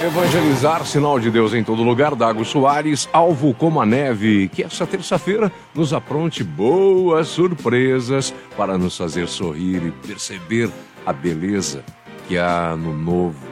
Evangelizar, sinal de Deus em todo lugar. Dago Soares, alvo como a neve. Que essa terça-feira nos apronte boas surpresas para nos fazer sorrir e perceber a beleza que há no novo.